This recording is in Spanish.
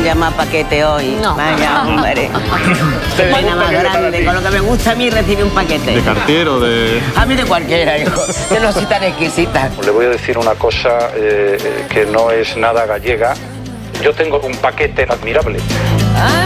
llama paquete hoy. No. Vaya, hombre. Qué pena más grande. Con lo que me gusta a mí recibir un paquete. ¿De cartero, de...? A mí de cualquiera, hijo. Yo no soy tan exquisita. Le voy a decir una cosa que no es nada gallega. Yo tengo un paquete admirable.